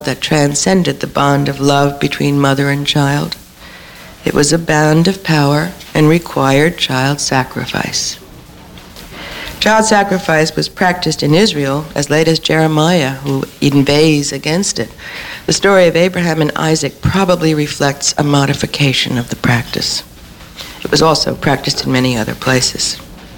that transcended the bond of love between mother and child. It was a bond of power and required child sacrifice. Child sacrifice was practiced in Israel as late as Jeremiah, who inveighs against it. The story of Abraham and Isaac probably reflects a modification of the practice. It was also practiced in many other places.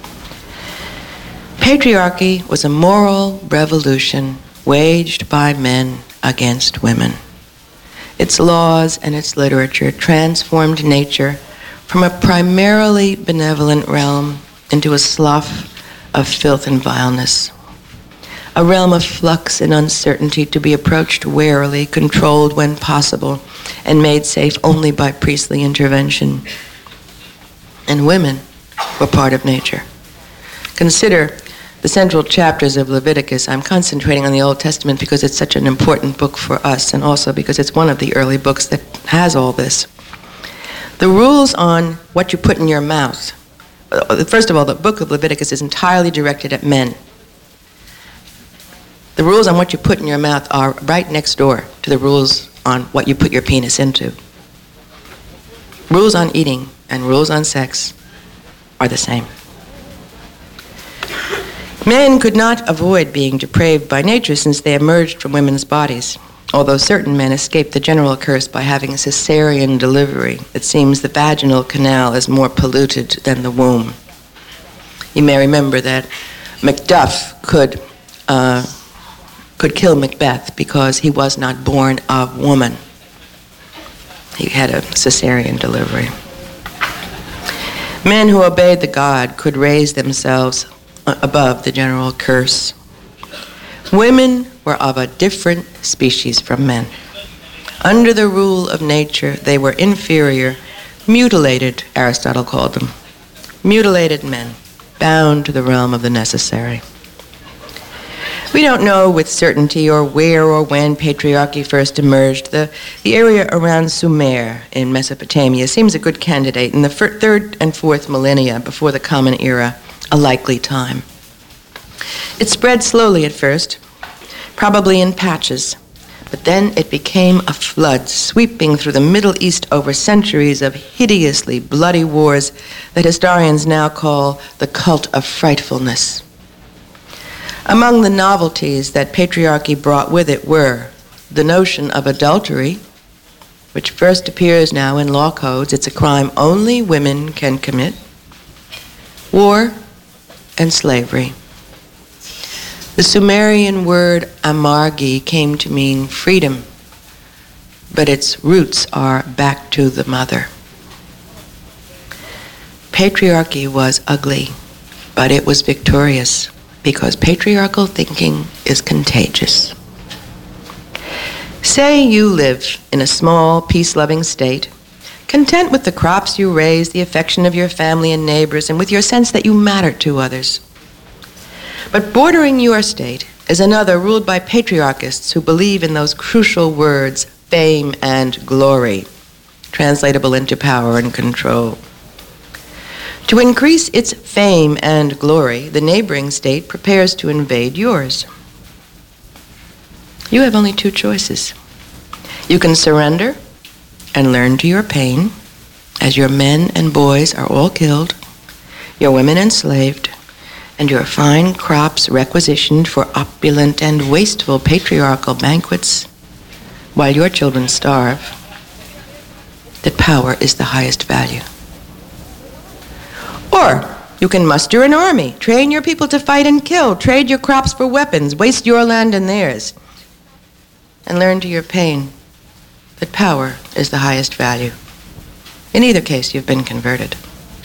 Patriarchy was a moral revolution waged by men against women. Its laws and its literature transformed nature from a primarily benevolent realm into a slough of filth and vileness, a realm of flux and uncertainty to be approached warily, controlled when possible, and made safe only by priestly intervention. And women were part of nature. Consider the central chapters of Leviticus. I'm concentrating on the Old Testament because it's such an important book for us, and also because it's one of the early books that has all this. The rules on what you put in your mouth. First of all, the book of Leviticus is entirely directed at men. The rules on what you put in your mouth are right next door to the rules on what you put your penis into. Rules on eating and rules on sex are the same. Men could not avoid being depraved by nature since they emerged from women's bodies. Although certain men escaped the general curse by having a cesarean delivery, it seems the vaginal canal is more polluted than the womb. You may remember that Macduff could kill Macbeth because he was not born of woman. He had a cesarean delivery. Men who obeyed the god could raise themselves above the general curse. Women were of a different species from men. Under the rule of nature, they were inferior, mutilated, Aristotle called them, mutilated men, bound to the realm of the necessary. We don't know with certainty or where or when patriarchy first emerged. The area around Sumer in Mesopotamia seems a good candidate in the third and fourth millennia before the Common Era, a likely time. It spread slowly at first, probably in patches, but then it became a flood, sweeping through the Middle East over centuries of hideously bloody wars that historians now call the cult of frightfulness. Among the novelties that patriarchy brought with it were the notion of adultery, which first appears now in law codes. It's a crime only women can commit. War and slavery. The Sumerian word amargi came to mean freedom, but its roots are back to the mother. Patriarchy was ugly, but it was victorious because patriarchal thinking is contagious. Say you live in a small, peace-loving state, content with the crops you raise, the affection of your family and neighbors, and with your sense that you matter to others. But bordering your state is another ruled by patriarchists who believe in those crucial words, fame and glory, translatable into power and control. To increase its fame and glory, the neighboring state prepares to invade yours. You have only two choices. You can surrender and learn to your pain, as your men and boys are all killed, your women enslaved, and your fine crops requisitioned for opulent and wasteful patriarchal banquets, while your children starve, that power is the highest value. Or you can muster an army, train your people to fight and kill, trade your crops for weapons, waste your land and theirs, and learn to your pain that power is the highest value. In either case, you've been converted.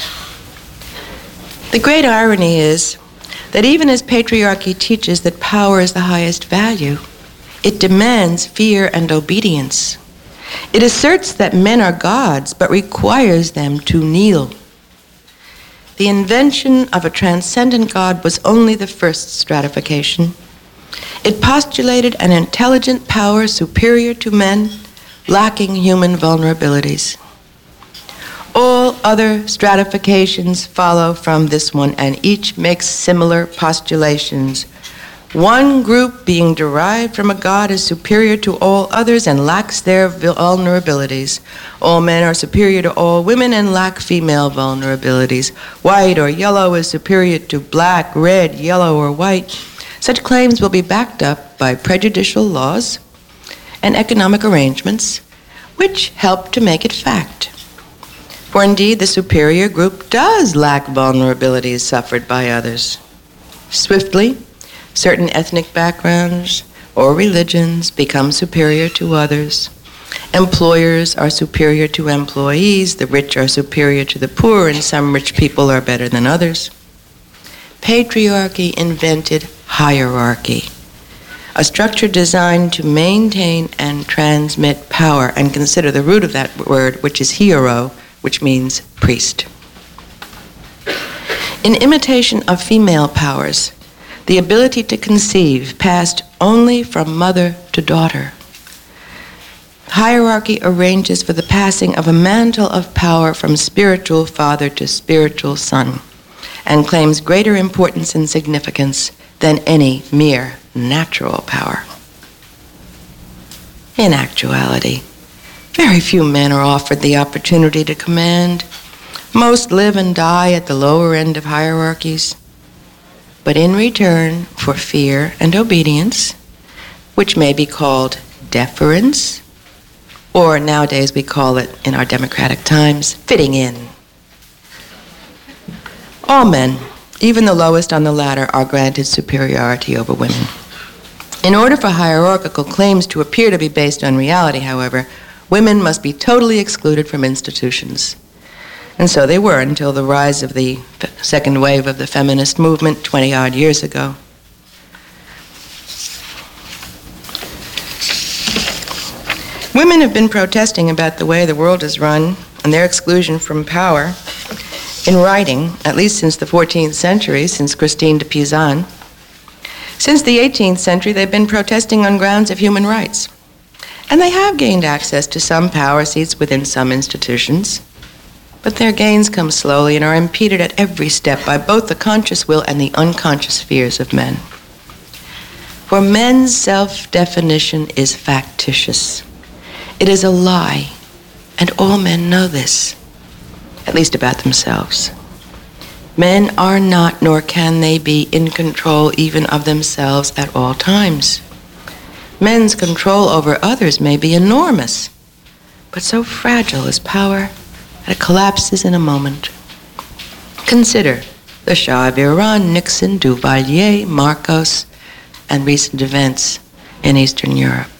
The great irony is that even as patriarchy teaches that power is the highest value, it demands fear and obedience. It asserts that men are gods, but requires them to kneel. The invention of a transcendent God was only the first stratification. It postulated an intelligent power superior to men, lacking human vulnerabilities. All other stratifications follow from this one, and each makes similar postulations One group being derived from a god is superior to all others and lacks their vulnerabilities. All men are superior to all women and lack female vulnerabilities. White or yellow is superior to black, red, yellow, or white. Such claims will be backed up by prejudicial laws and economic arrangements, which help to make it fact. For indeed, the superior group does lack vulnerabilities suffered by others. Swiftly, certain ethnic backgrounds or religions become superior to others. Employers are superior to employees, the rich are superior to the poor, and some rich people are better than others. Patriarchy invented hierarchy, a structure designed to maintain and transmit power, and consider the root of that word, which is hiero, which means priest. In imitation of female powers, the ability to conceive passed only from mother to daughter. Hierarchy arranges for the passing of a mantle of power from spiritual father to spiritual son, and claims greater importance and significance than any mere natural power. In actuality, very few men are offered the opportunity to command. Most live and die at the lower end of hierarchies. But in return for fear and obedience, which may be called deference, or nowadays we call it, in our democratic times, fitting in. All men, even the lowest on the ladder, are granted superiority over women. In order for hierarchical claims to appear to be based on reality, however, women must be totally excluded from institutions. And so they were until the rise of the second wave of the feminist movement 20-odd years ago. Women have been protesting about the way the world is run and their exclusion from power in writing, at least since the 14th century, since Christine de Pizan. Since the 18th century, they've been protesting on grounds of human rights. And they have gained access to some power seats within some institutions. But their gains come slowly and are impeded at every step by both the conscious will and the unconscious fears of men. For men's self-definition is factitious. It is a lie, and all men know this, at least about themselves. Men are not, nor can they be, in control even of themselves at all times. Men's control over others may be enormous, but so fragile is power that it collapses in a moment. Consider the Shah of Iran, Nixon, Duvalier, Marcos, and recent events in Eastern Europe.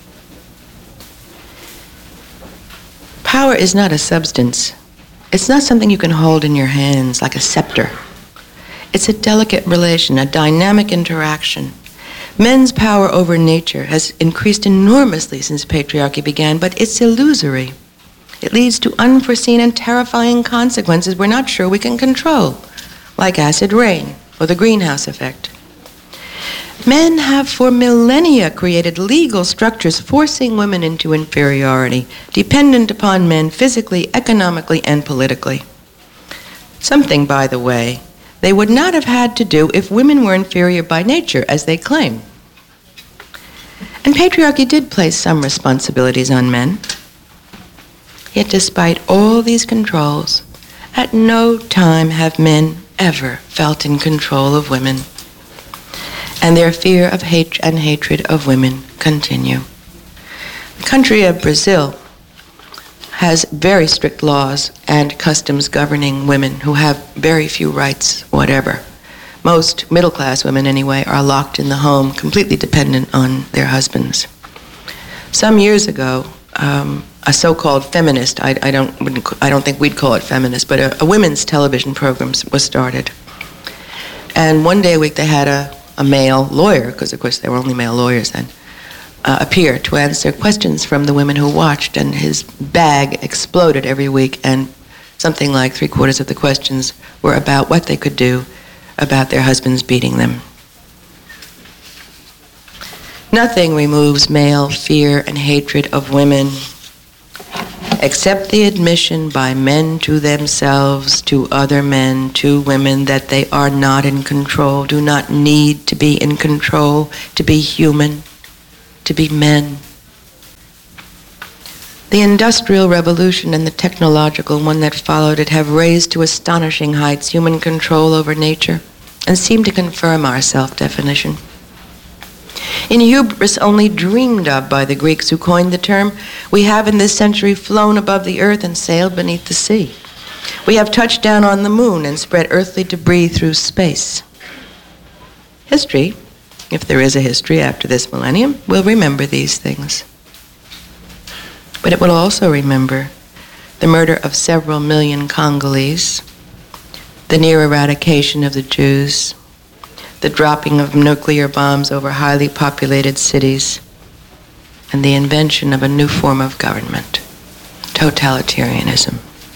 Power is not a substance. It's not something you can hold in your hands like a scepter. It's a delicate relation, a dynamic interaction. Men's power over nature has increased enormously since patriarchy began, but it's illusory. It leads to unforeseen and terrifying consequences we're not sure we can control, like acid rain or the greenhouse effect. Men have for millennia created legal structures forcing women into inferiority, dependent upon men physically, economically, and politically. Something, by the way, they would not have had to do if women were inferior by nature, as they claim. And patriarchy did place some responsibilities on men. Yet despite all these controls, at no time have men ever felt in control of women. And their fear of hate and hatred of women continue. The country of Brazil has very strict laws and customs governing women who have very few rights whatever. Most middle-class women, anyway, are locked in the home, completely dependent on their husbands. Some years ago, a so-called feminist, I don't think we'd call it feminist, but a women's television program was started. And one day a week they had a male lawyer, because of course there were only male lawyers then, appear to answer questions from the women who watched, and his bag exploded every week, and something like 3/4 of the questions were about what they could do about their husbands beating them. Nothing removes male fear and hatred of women except the admission by men to themselves, to other men, to women, that they are not in control, do not need to be in control, to be human, to be men. The Industrial Revolution and the technological one that followed it have raised to astonishing heights human control over nature and seem to confirm our self-definition. In hubris only dreamed of by the Greeks who coined the term, we have in this century flown above the earth and sailed beneath the sea. We have touched down on the moon and spread earthly debris through space. History, if there is a history after this millennium, will remember these things. But it will also remember the murder of several million Congolese, the near eradication of the Jews, the dropping of nuclear bombs over highly populated cities, and the invention of a new form of government, totalitarianism.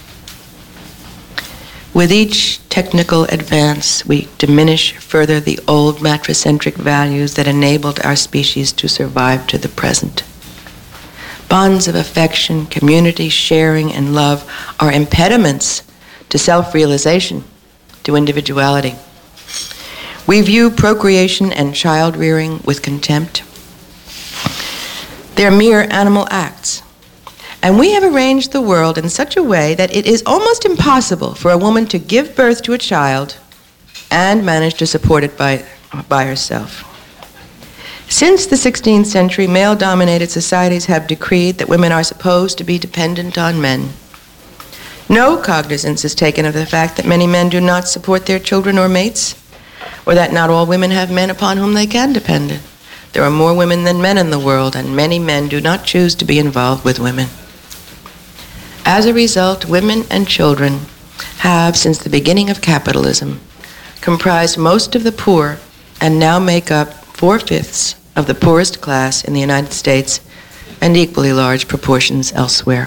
With each technical advance, we diminish further the old matricentric values that enabled our species to survive to the present. Bonds of affection, community, sharing, and love are impediments to self-realization, to individuality. We view procreation and child-rearing with contempt. They're mere animal acts. And we have arranged the world in such a way that it is almost impossible for a woman to give birth to a child and manage to support it by herself. Since the 16th century, male-dominated societies have decreed that women are supposed to be dependent on men. No cognizance is taken of the fact that many men do not support their children or mates, or that not all women have men upon whom they can depend. There are more women than men in the world, and many men do not choose to be involved with women. As a result, women and children have, since the beginning of capitalism, comprised most of the poor and now make up 4/5 of the poorest class in the United States and equally large proportions elsewhere.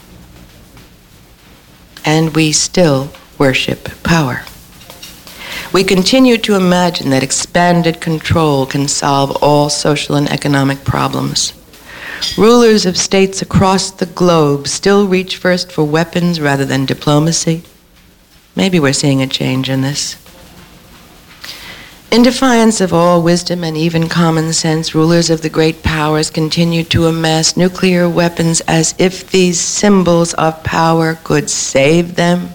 And we still worship power. We continue to imagine that expanded control can solve all social and economic problems. Rulers of states across the globe still reach first for weapons rather than diplomacy. Maybe we're seeing a change in this. In defiance of all wisdom and even common sense, rulers of the great powers continue to amass nuclear weapons as if these symbols of power could save them.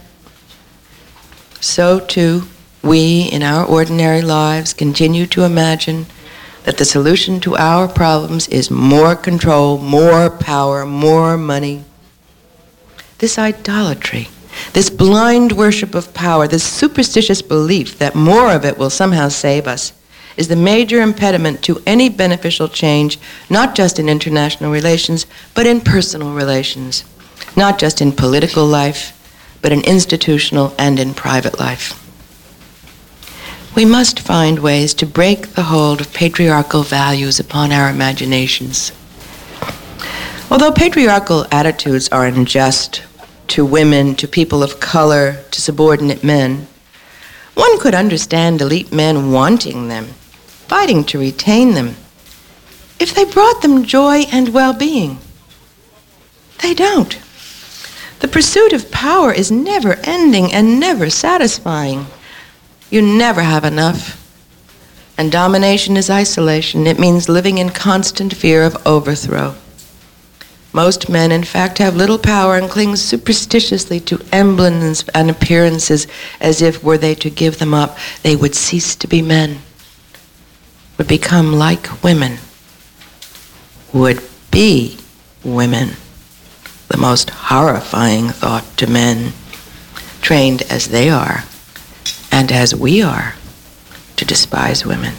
So too, we, in our ordinary lives, continue to imagine that the solution to our problems is more control, more power, more money. This idolatry, this blind worship of power, this superstitious belief that more of it will somehow save us, is the major impediment to any beneficial change, not just in international relations, but in personal relations, not just in political life, but in institutional and in private life. We must find ways to break the hold of patriarchal values upon our imaginations. Although patriarchal attitudes are unjust to women, to people of color, to subordinate men, one could understand elite men wanting them, fighting to retain them, if they brought them joy and well-being. They don't. The pursuit of power is never ending and never satisfying. You never have enough. And domination is isolation. It means living in constant fear of overthrow. Most men, in fact, have little power and cling superstitiously to emblems and appearances as if, were they to give them up, they would cease to be men, would become like women, would be women. The most horrifying thought to men, trained as they are, and as we are, to despise women.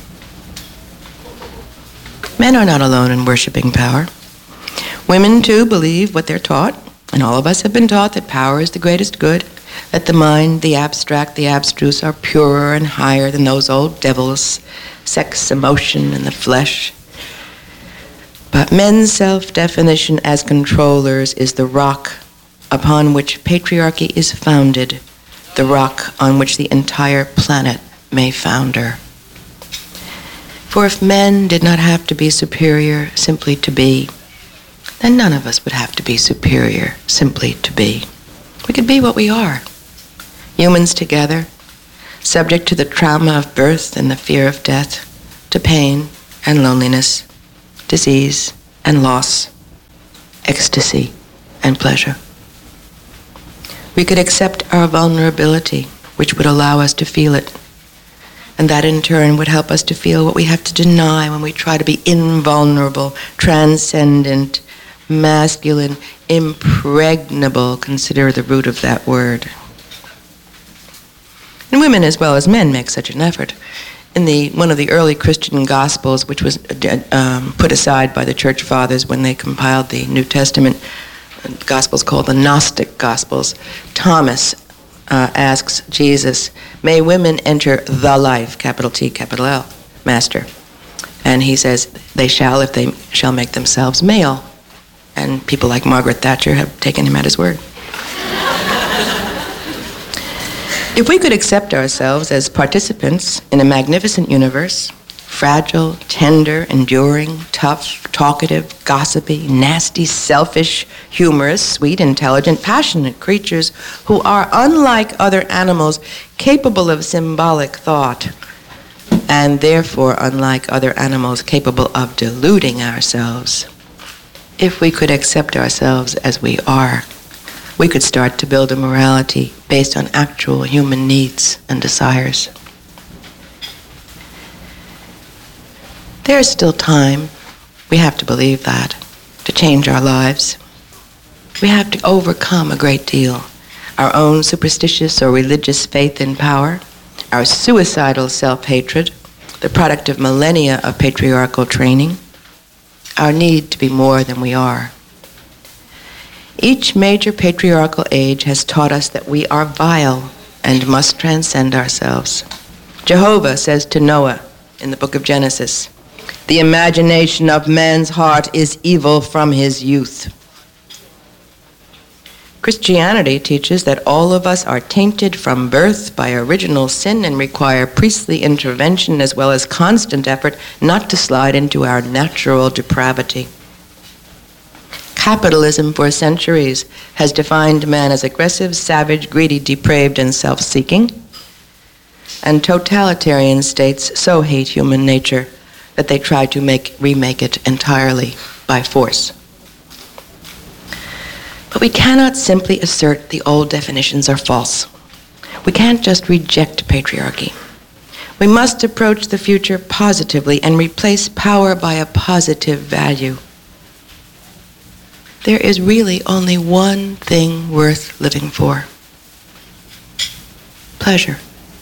Men are not alone in worshiping power. Women, too, believe what they're taught, and all of us have been taught that power is the greatest good, that the mind, the abstract, the abstruse are purer and higher than those old devils, sex, emotion, and the flesh. But men's self-definition as controllers is the rock upon which patriarchy is founded, the rock on which the entire planet may founder. For if men did not have to be superior simply to be, then none of us would have to be superior simply to be. We could be what we are. Humans together, subject to the trauma of birth and the fear of death, to pain and loneliness, disease and loss, ecstasy and pleasure. We could accept our vulnerability, which would allow us to feel it. And that in turn would help us to feel what we have to deny when we try to be invulnerable, transcendent, masculine, impregnable. Consider the root of that word. And women as well as men make such an effort. In one of the early Christian Gospels, which was put aside by the Church Fathers when they compiled the New Testament, Gospels called the Gnostic Gospels, Thomas asks Jesus, "May women enter the life," capital T, capital L, Master. And he says, "They shall if they shall make themselves male." And people like Margaret Thatcher have taken him at his word. If we could accept ourselves as participants in a magnificent universe, fragile, tender, enduring, tough, talkative, gossipy, nasty, selfish, humorous, sweet, intelligent, passionate creatures who are, unlike other animals, capable of symbolic thought, and therefore, unlike other animals, capable of deluding ourselves, if we could accept ourselves as we are, we could start to build a morality based on actual human needs and desires. There is still time, we have to believe that, to change our lives. We have to overcome a great deal. Our own superstitious or religious faith in power, our suicidal self-hatred, the product of millennia of patriarchal training, our need to be more than we are. Each major patriarchal age has taught us that we are vile and must transcend ourselves. Jehovah says to Noah in the book of Genesis, "The imagination of man's heart is evil from his youth." Christianity teaches that all of us are tainted from birth by original sin and require priestly intervention as well as constant effort not to slide into our natural depravity. Capitalism for centuries has defined man as aggressive, savage, greedy, depraved, and self-seeking. And totalitarian states so hate human nature that they try to remake it entirely by force. But we cannot simply assert the old definitions are false. We can't just reject patriarchy. We must approach the future positively and replace power by a positive value. There is really only one thing worth living for: pleasure.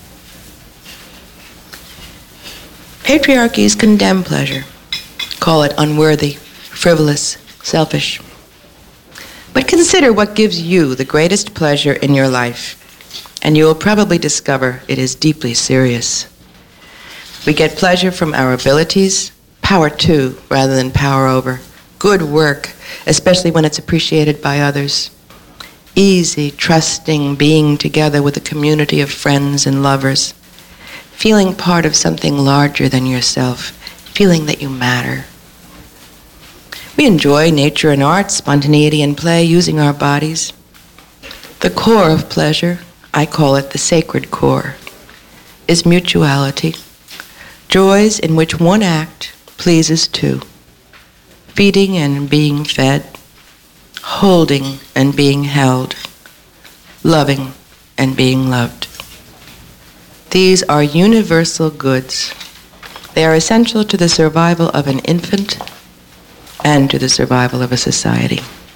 Patriarchies condemn pleasure, call it unworthy, frivolous, selfish. But consider what gives you the greatest pleasure in your life, and you will probably discover it is deeply serious. We get pleasure from our abilities, power to rather than power over, good work, especially when it's appreciated by others, easy, trusting being together with a community of friends and lovers, feeling part of something larger than yourself, feeling that you matter. We enjoy nature and art, spontaneity and play, using our bodies. The core of pleasure, I call it the sacred core, is mutuality, joys in which one act pleases two, feeding and being fed, holding and being held, loving and being loved. These are universal goods. They are essential to the survival of an infant and to the survival of a society.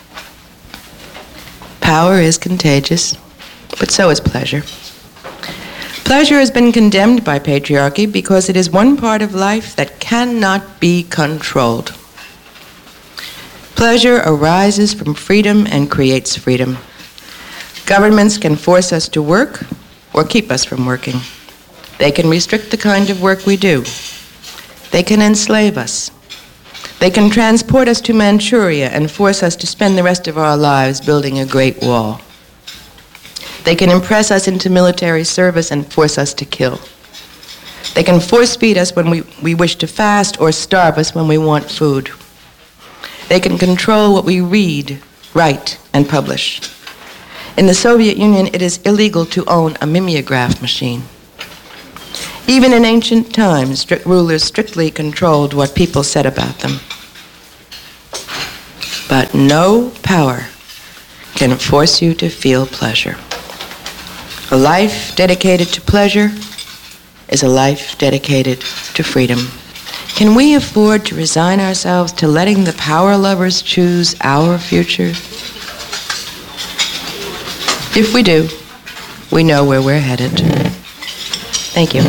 Power is contagious, but so is pleasure. Pleasure has been condemned by patriarchy because it is one part of life that cannot be controlled. Pleasure arises from freedom and creates freedom. Governments can force us to work or keep us from working. They can restrict the kind of work we do. They can enslave us. They can transport us to Manchuria and force us to spend the rest of our lives building a great wall. They can impress us into military service and force us to kill. They can force feed us when we wish to fast or starve us when we want food. They can control what we read, write, and publish. In the Soviet Union, it is illegal to own a mimeograph machine. Even in ancient times, rulers strictly controlled what people said about them. But no power can force you to feel pleasure. A life dedicated to pleasure is a life dedicated to freedom. Can we afford to resign ourselves to letting the power lovers choose our future? If we do, we know where we're headed. Thank you.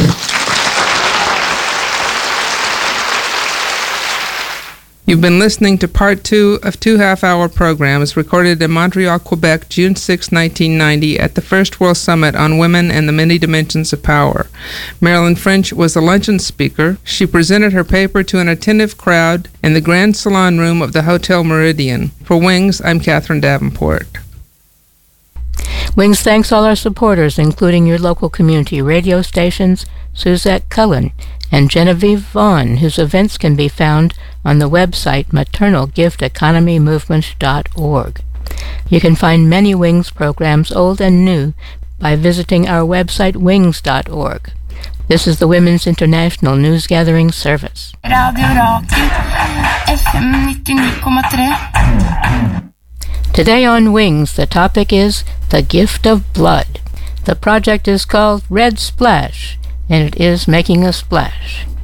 You've been listening to part 2 of 2 half-hour programs recorded in Montreal, Quebec, June 6, 1990, at the First World Summit on Women and the Many Dimensions of Power. Marilyn French was the luncheon speaker. She presented her paper to an attentive crowd in the Grand Salon Room of the Hotel Meridian. For Wings, I'm Catherine Davenport. Wings thanks all our supporters, including your local community radio stations, Suzette Cullen, and Genevieve Vaughn, whose events can be found on the website maternalgifteconomymovement.org. You can find many Wings programs, old and new, by visiting our website wings.org. This is the Women's International News Gathering Service. Radio Rakel, FM 99,3. Today on Wings, the topic is The Gift of Blood. The project is called Red Splash, and it is making a splash.